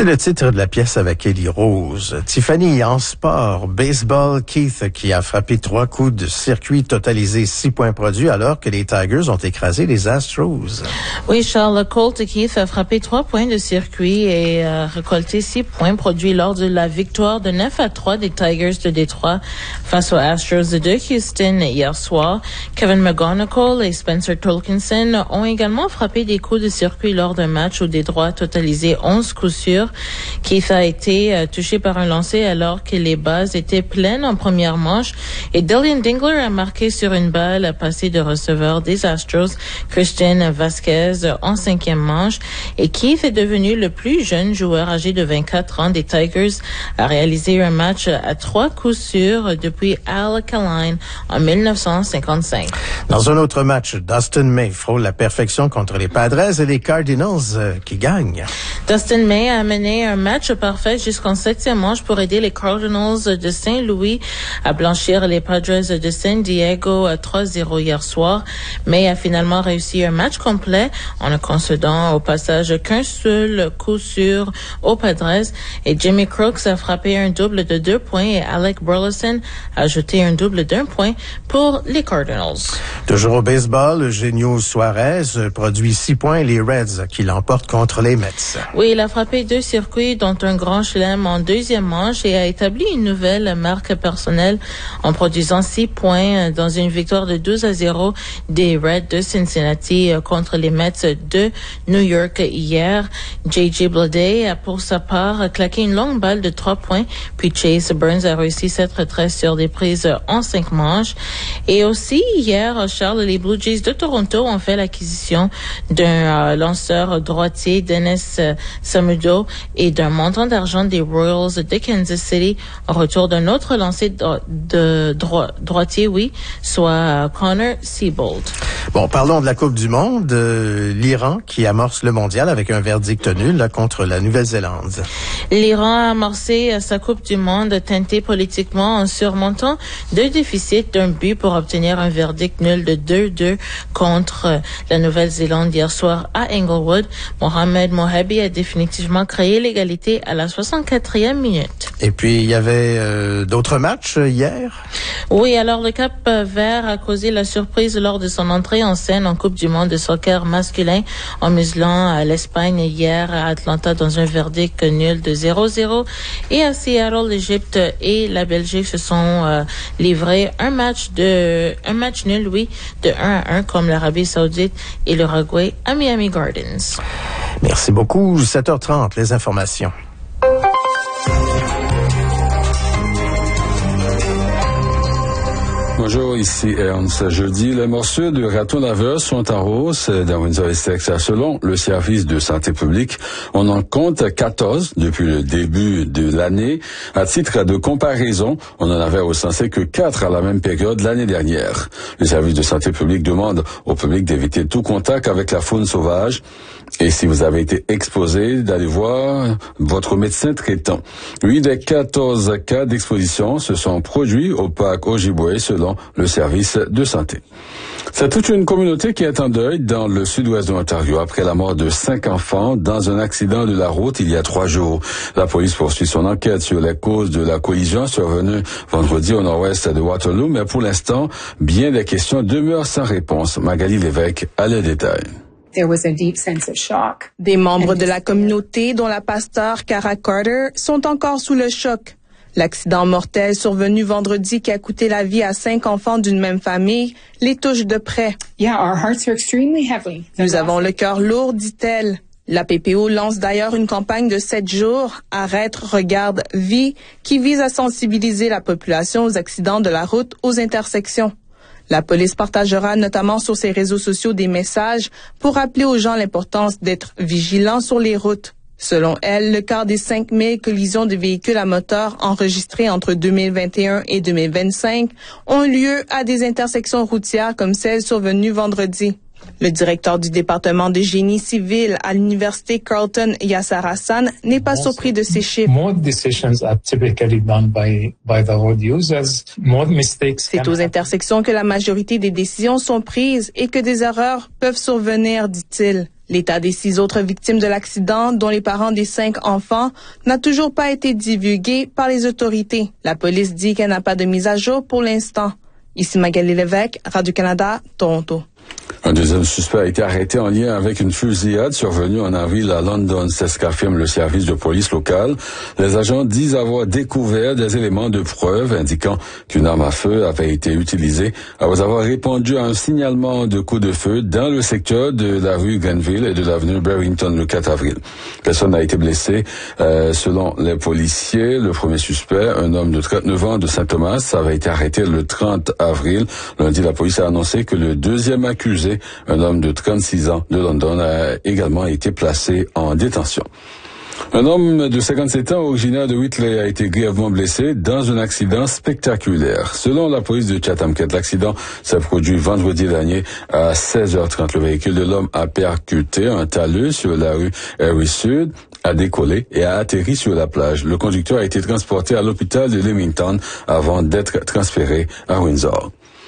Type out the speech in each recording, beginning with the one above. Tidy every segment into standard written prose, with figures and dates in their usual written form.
C'est le titre de la pièce avec Eddie Rose. Tiffany, en sport, baseball, Keith qui a frappé 3 coups de circuit, totalisé 6 points produits alors que les Tigers ont écrasé les Astros. Oui, Charles, Colt Keith a frappé 3 points de circuit et a récolté 6 points produits lors de la victoire de 9-3 des Tigers de Détroit face aux Astros de Houston hier soir. Kevin McGonigal et Spencer Torkelson ont également frappé des coups de circuit lors d'un match où Détroit a totalisé 11 coups sûrs. Keith a été touché par un lancer alors que les bases étaient pleines en première manche et Dillon Dingler a marqué sur une balle passée de receveur des Astros, Christian Vasquez, en 5e manche. Et Keith est devenu le plus jeune joueur âgé de 24 ans des Tigers à réaliser un match à 3 coups sûrs depuis Al Kaline en 1955. Dans un autre match, Dustin May frôle la perfection contre les Padres et les Cardinals qui gagnent. Dustin May a mené un match parfait jusqu'en 7e manche pour aider les Cardinals de Saint-Louis à blanchir les Padres de San Diego à 3-0 hier soir. May a finalement réussi un match complet en ne concédant au passage qu'un seul coup sûr aux Padres et Jimmy Crooks a frappé un double de 2 points et Alec Burleson a ajouté un double d'1 point pour les Cardinals. Toujours au baseball, Eugenio Suarez produit 6 points et les Reds qui l'emportent contre les Mets. Oui, il a frappé 2 circuits dont un grand chelem en 2e manche et a établi une nouvelle marque personnelle en produisant 6 points dans une victoire de 12-0 des Reds de Cincinnati contre les Mets de New York hier. J.J. Bleday a pour sa part claqué une longue balle de 3 points, puis Chase Burns a réussi 7 retraits sur des prises en 5 manches. Et aussi hier, Charles, les Blue Jays de Toronto ont fait l'acquisition d'un lanceur droitier, Dennis Samudo, et d'un montant d'argent des Royals de Kansas City en retour d'un autre lancé de droitier, soit Connor Siebold. Bon, parlons de la Coupe du Monde. L'Iran qui amorce le mondial avec un verdict nul contre la Nouvelle-Zélande. L'Iran a amorcé sa Coupe du Monde teintée politiquement en surmontant 2 déficits d'un but pour obtenir un verdict nul de 2-2 contre la Nouvelle-Zélande hier soir à Inglewood. Mohamed Mohabi a définitivement créé l'égalité à la 64e minute. Et puis, il y avait d'autres matchs hier? Oui, alors le Cap Vert a causé la surprise lors de son entrée en scène en Coupe du monde de soccer masculin en muselant l'Espagne hier à Atlanta dans un verdict nul de 0-0. Et à Seattle, l'Égypte et la Belgique se sont livrés un match nul, de 1-1 comme l'Arabie Saoudite et l'Uruguay à Miami Gardens. Merci beaucoup. 7h30, les informations. Bonjour, ici Ernst. Jeudi, les morceaux de ratons laveurs sont en hausse dans Windsor-Essex. Selon le service de santé publique, on en compte 14 depuis le début de l'année. À titre de comparaison, on en avait recensé que 4 à la même période l'année dernière. Le service de santé publique demande au public d'éviter tout contact avec la faune sauvage. Et si vous avez été exposé, d'aller voir votre médecin traitant. 8 des 14 cas d'exposition se sont produits au parc Ojibwe selon le service de santé. C'est toute une communauté qui est en deuil dans le sud-ouest de l'Ontario après la mort de 5 enfants dans un accident de la route il y a 3 jours. La police poursuit son enquête sur les causes de la collision survenue vendredi au nord-ouest de Waterloo, mais pour l'instant, bien des questions demeurent sans réponse. Magali Lévesque a le détail. Des membres de la communauté, dont la pasteur Cara Carter, sont encore sous le choc. L'accident mortel survenu vendredi qui a coûté la vie à 5 enfants d'une même famille les touche de près. Nous avons le cœur lourd, dit-elle. La PPO lance d'ailleurs une campagne de 7 jours, Arrête, regarde, vis, qui vise à sensibiliser la population aux accidents de la route aux intersections. La police partagera notamment sur ses réseaux sociaux des messages pour rappeler aux gens l'importance d'être vigilants sur les routes. Selon elle, le quart des 5000 collisions de véhicules à moteur enregistrées entre 2021 et 2025 ont lieu à des intersections routières comme celle survenue vendredi. Le directeur du département de génie civil à l'université Carleton, Yasser Hassan, n'est pas surpris de ces chiffres. C'est aux intersections que la majorité des décisions sont prises et que des erreurs peuvent survenir, dit-il. L'état des 6 autres victimes de l'accident, dont les parents des 5 enfants, n'a toujours pas été divulgué par les autorités. La police dit qu'elle n'a pas de mise à jour pour l'instant. Ici Magali Lévesque, Radio-Canada, Toronto. Un deuxième suspect a été arrêté en lien avec une fusillade survenue en avril à London. C'est ce qu'affirme le service de police local. Les agents disent avoir découvert des éléments de preuve indiquant qu'une arme à feu avait été utilisée après avoir répondu à un signalement de coup de feu dans le secteur de la rue Grenville et de l'avenue Barrington le 4 avril. Personne n'a été blessé. Selon les policiers, le premier suspect, un homme de 39 ans de Saint-Thomas, avait été arrêté le 30 avril. Lundi, la police a annoncé que le deuxième accusé, un homme de 36 ans de London, a également été placé en détention. Un homme de 57 ans originaire de Whitley a été grièvement blessé dans un accident spectaculaire. Selon la police de Chatham-Kent, l'accident s'est produit vendredi dernier à 16h30. Le véhicule de l'homme a percuté un talus sur la rue Erie Sud, a décollé et a atterri sur la plage. Le conducteur a été transporté à l'hôpital de Leamington avant d'être transféré à Windsor.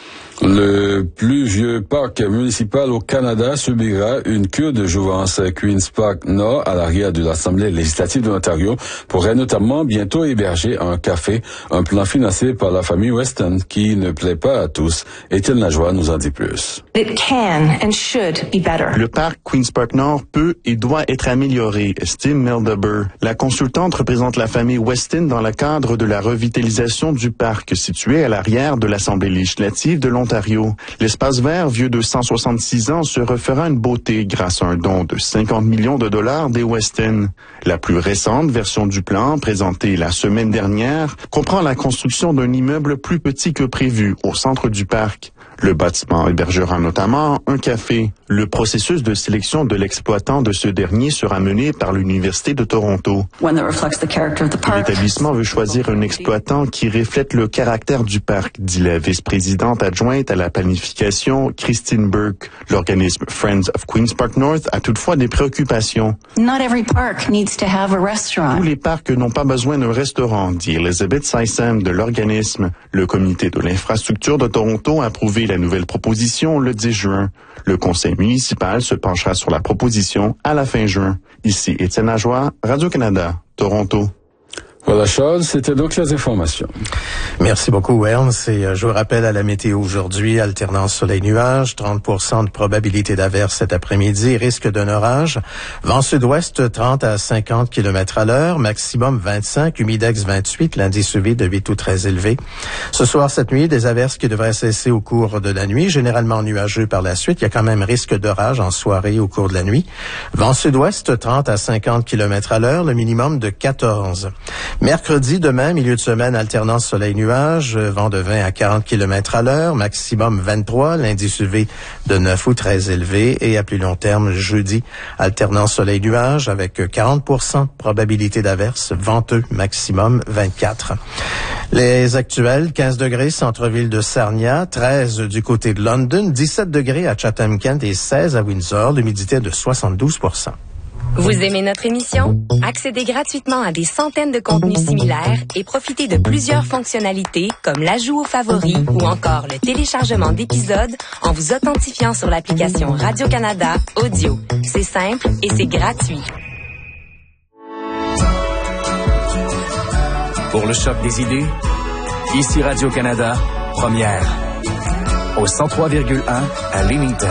Le plus vieux parc municipal au Canada subira une cure de jouvence. Queen's Park Nord, à l'arrière de l'Assemblée législative de l'Ontario, pourrait notamment bientôt héberger un café, un plan financé par la famille Weston qui ne plaît pas à tous. Étienne Lajoie nous en dit plus. It can and should be better. Le parc Queen's Park Nord peut et doit être amélioré, estime Melda Burr. La consultante représente la famille Weston dans le cadre de la revitalisation du parc situé à l'arrière de l'Assemblée législative de l'Ontario. L'espace vert, vieux de 166 ans, se refera une beauté grâce à un don de 50 millions de dollars des Weston. La plus récente version du plan, présentée la semaine dernière, comprend la construction d'un immeuble plus petit que prévu au centre du parc. Le bâtiment hébergera notamment un café. Le processus de sélection de l'exploitant de ce dernier sera mené par l'Université de Toronto. L'établissement veut choisir un exploitant qui reflète le caractère du parc, dit la vice-présidente adjointe à la planification, Christine Burke. L'organisme Friends of Queen's Park North a toutefois des préoccupations. Not every park needs to have a restaurant. Tous les parcs n'ont pas besoin d'un restaurant, dit Elizabeth Sysam de l'organisme. Le comité de l'infrastructure de Toronto a approuvé la nouvelle proposition le 10 juin. Le conseil municipal se penchera sur la proposition à la fin juin. Ici Étienne Lajoie, Radio-Canada, Toronto. Voilà, Charles, c'était donc les informations. Merci beaucoup, Ernst. Et je vous rappelle à la météo aujourd'hui, alternance soleil-nuage, 30% de probabilité d'averse cet après-midi, risque d'un orage. Vent sud-ouest, 30 à 50 km à l'heure, maximum 25, humidex 28, l'indice UV de 8 ou très élevé. Ce soir, cette nuit, des averses qui devraient cesser au cours de la nuit, généralement nuageux par la suite. Il y a quand même risque d'orage en soirée au cours de la nuit. Vent sud-ouest, 30 à 50 km à l'heure, le minimum de 14. Mercredi, demain, milieu de semaine, alternance soleil-nuage, vent de 20 à 40 km à l'heure, maximum 23, l'indice UV de 9 ou très élevé. Et à plus long terme, jeudi, alternance soleil-nuage avec 40% de probabilité d'averse, venteux, maximum 24. Les actuels, 15 degrés centre-ville de Sarnia, 13 du côté de London, 17 degrés à Chatham-Kent et 16 à Windsor, l'humidité de 72%. Vous aimez notre émission? Accédez gratuitement à des centaines de contenus similaires et profitez de plusieurs fonctionnalités comme l'ajout aux favoris ou encore le téléchargement d'épisodes en vous authentifiant sur l'application Radio-Canada Audio. C'est simple et c'est gratuit. Pour le choc des idées, ici Radio-Canada, première. Au 103,1 à Leamington.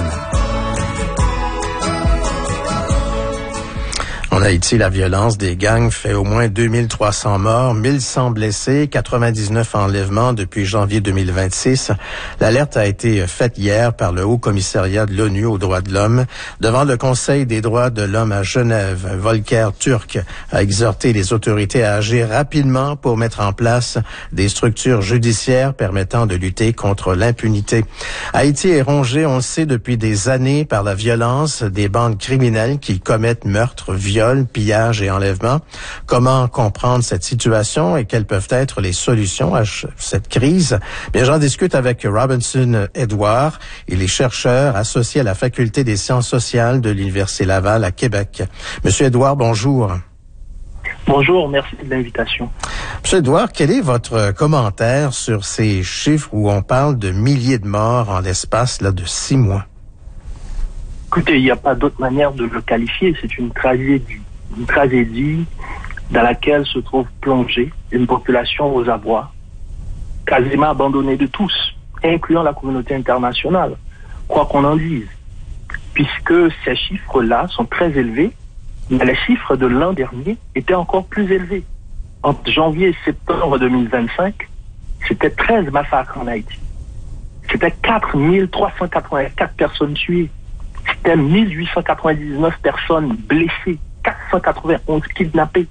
En Haïti, la violence des gangs fait au moins 2300 morts, 1100 blessés, 99 enlèvements depuis janvier 2026. L'alerte a été faite hier par le Haut-Commissariat de l'ONU aux droits de l'homme devant le Conseil des droits de l'homme à Genève. Volker Turk a exhorté les autorités à agir rapidement pour mettre en place des structures judiciaires permettant de lutter contre l'impunité. Haïti est rongé, on le sait, depuis des années par la violence des bandes criminelles qui commettent meurtres, viols, pillage et enlèvement. Comment comprendre cette situation et quelles peuvent être les solutions à cette crise? Bien, j'en discute avec Robinson Edouard. Il est chercheur associé à la Faculté des sciences sociales de l'Université Laval à Québec. Monsieur Edouard, bonjour. Bonjour, merci de l'invitation. Monsieur Edouard, quel est votre commentaire sur ces chiffres où on parle de milliers de morts en l'espace de 6 mois? Écoutez, il n'y a pas d'autre manière de le qualifier. C'est une tragédie. Une tragédie dans laquelle se trouve plongée une population aux abois, quasiment abandonnée de tous, incluant la communauté internationale, quoi qu'on en dise. Puisque ces chiffres-là sont très élevés, mais les chiffres de l'an dernier étaient encore plus élevés. Entre janvier et septembre 2025, c'était 13 massacres en Haïti. C'était 4 384 personnes tuées. C'était 1899 personnes blessées, 491 kidnappés,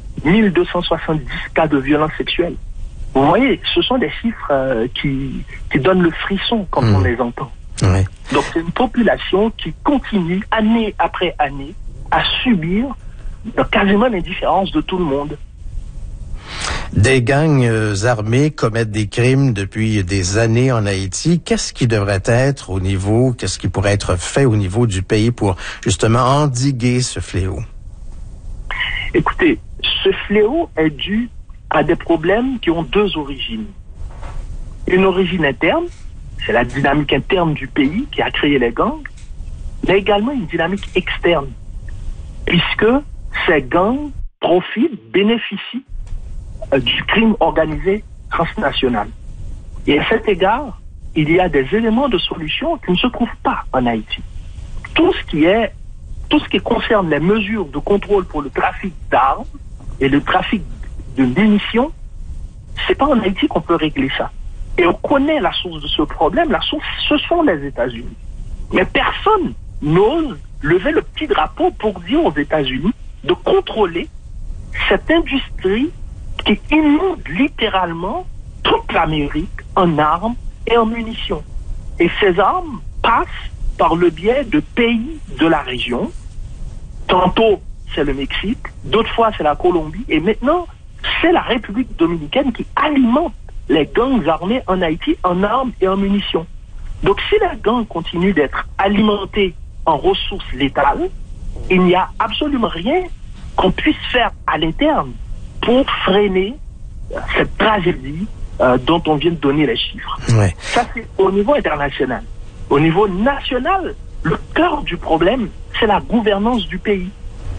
1270 cas de violence sexuelle. Vous voyez, ce sont des chiffres qui donnent le frisson quand on les entend. Oui. Donc c'est une population qui continue année après année à subir quasiment l'indifférence de tout le monde. Des gangs armés commettent des crimes depuis des années en Haïti. Qu'est-ce qui devrait être qu'est-ce qui pourrait être fait au niveau du pays pour justement endiguer ce fléau? Écoutez, ce fléau est dû à des problèmes qui ont deux origines. Une origine interne, c'est la dynamique interne du pays qui a créé les gangs, mais également une dynamique externe, puisque ces gangs profitent, bénéficient du crime organisé transnational. Et à cet égard, il y a des éléments de solution qui ne se trouvent pas en Haïti. Tout ce qui concerne les mesures de contrôle pour le trafic d'armes et le trafic de munitions, c'est pas en Haïti qu'on peut régler ça. Et on connaît la source de ce problème. La source, ce sont les États-Unis. Mais personne n'ose lever le petit drapeau pour dire aux États-Unis de contrôler cette industrie qui inonde littéralement toute l'Amérique en armes et en munitions. Et ces armes passent par le biais de pays de la région. Tantôt, c'est le Mexique, d'autres fois, c'est la Colombie, et maintenant, c'est la République dominicaine qui alimente les gangs armés en Haïti en armes et en munitions. Donc, si les gangs continuent d'être alimentés en ressources létales, il n'y a absolument rien qu'on puisse faire à l'interne pour freiner cette tragédie dont on vient de donner les chiffres. Ouais. Ça, c'est au niveau international. Au niveau national, le cœur du problème, c'est la gouvernance du pays.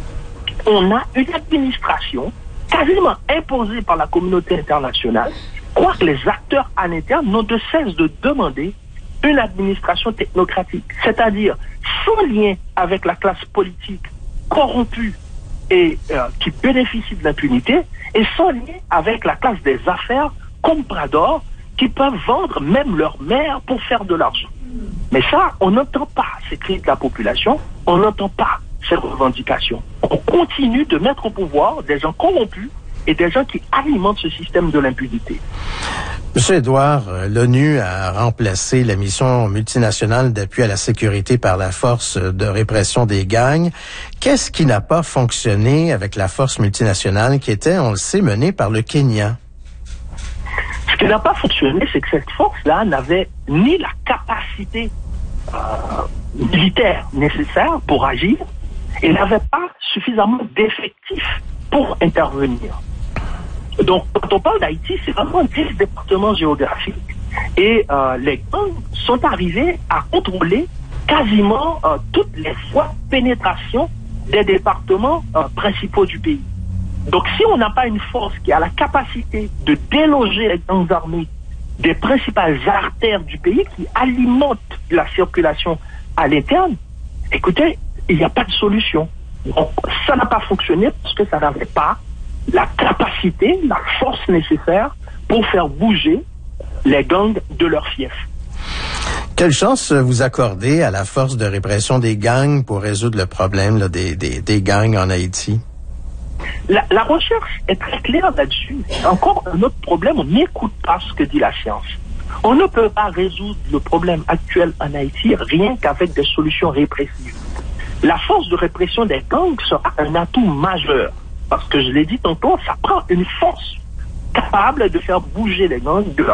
On a une administration quasiment imposée par la communauté internationale, quoique les acteurs à l'interne n'ont de cesse de demander une administration technocratique, c'est-à-dire sans lien avec la classe politique corrompue et qui bénéficie de l'impunité, et sans lien avec la classe des affaires comme Prador, qui peuvent vendre même leur mère pour faire de l'argent. Mais ça, on n'entend pas ces cris de la population, on n'entend pas ces revendications. On continue de mettre au pouvoir des gens corrompus et des gens qui alimentent ce système de l'impunité. Monsieur Edouard, l'ONU a remplacé la mission multinationale d'appui à la sécurité par la force de répression des gangs. Qu'est-ce qui n'a pas fonctionné avec la force multinationale qui était, on le sait, menée par le Kenya? Ce qui n'a pas fonctionné, c'est que cette force-là n'avait ni la capacité militaire nécessaire pour agir et n'avait pas suffisamment d'effectifs pour intervenir. Donc, quand on parle d'Haïti, c'est vraiment 10 départements géographiques. Et les gangs sont arrivés à contrôler quasiment toutes les voies de pénétration des départements principaux du pays. Donc, si on n'a pas une force qui a la capacité de déloger les gangs armés des principales artères du pays qui alimentent la circulation à l'interne, écoutez, il n'y a pas de solution. Donc, ça n'a pas fonctionné parce que ça n'avait pas la capacité, la force nécessaire pour faire bouger les gangs de leur fief. Quelle chance vous accordez à la force de répression des gangs pour résoudre le problème là, des gangs en Haïti? La recherche est très claire là-dessus. Encore un autre problème, on n'écoute pas ce que dit la science. On ne peut pas résoudre le problème actuel en Haïti rien qu'avec des solutions répressives. La force de répression des gangs sera un atout majeur. Parce que je l'ai dit tantôt, ça prend une force capable de faire bouger les gangs de leur